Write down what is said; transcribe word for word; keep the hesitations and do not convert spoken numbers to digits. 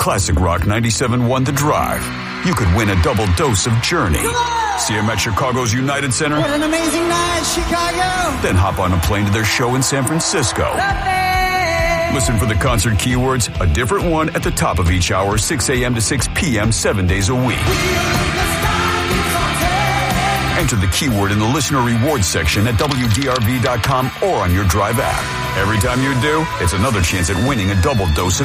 Classic Rock ninety-seven point one The Drive. You could win a double dose of Journey. See them at Chicago's United Center. What an amazing night, Chicago. Then hop on a plane to their show in San Francisco. Listen for the concert keywords, a different one at the top of each hour, six a.m. to six p.m., seven days a week. Enter the keyword in the listener rewards section at W D R V dot com or on your Drive app. Every time you do, it's another chance at winning a double dose of